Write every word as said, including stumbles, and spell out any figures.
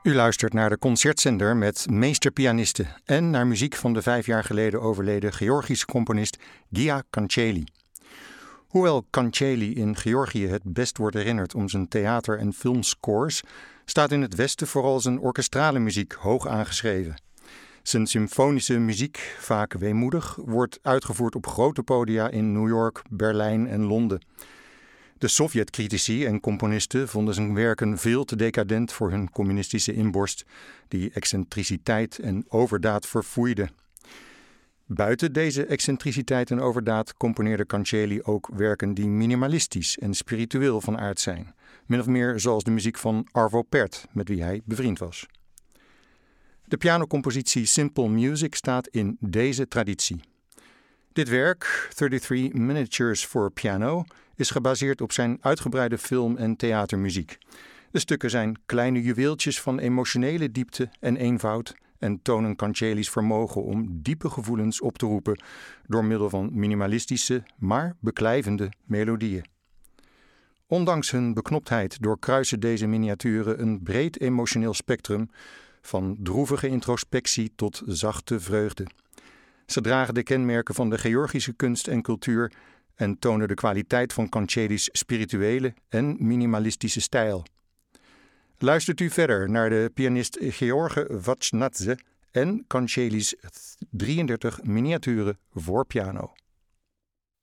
U luistert naar de concertzender met meesterpianisten en naar muziek van de vijf jaar geleden overleden Georgische componist Gia Kancheli. Hoewel Kancheli in Georgië het best wordt herinnerd om zijn theater- en filmscores, staat in het Westen vooral zijn orkestrale muziek hoog aangeschreven. Zijn symfonische muziek, vaak weemoedig, wordt uitgevoerd op grote podia in New York, Berlijn en Londen. De Sovjet-critici en componisten vonden zijn werken veel te decadent voor hun communistische inborst, die excentriciteit en overdaad verfoeide. Buiten deze excentriciteit en overdaad componeerde Kancheli ook werken die minimalistisch en spiritueel van aard zijn, min of meer zoals de muziek van Arvo Pärt, met wie hij bevriend was. De pianocompositie Simple Music staat in deze traditie. Dit werk, drieëndertig Miniatures for Piano, is gebaseerd op zijn uitgebreide film- en theatermuziek. De stukken zijn kleine juweeltjes van emotionele diepte en eenvoud en tonen Kancheli's vermogen om diepe gevoelens op te roepen door middel van minimalistische, maar beklijvende melodieën. Ondanks hun beknoptheid doorkruisen deze miniaturen een breed emotioneel spectrum, van droevige introspectie tot zachte vreugde. Ze dragen de kenmerken van de Georgische kunst en cultuur en tonen de kwaliteit van Kancheli's spirituele en minimalistische stijl. Luistert u verder naar de pianist George Vatchnadze en Kancheli's drieëndertig miniaturen voor piano.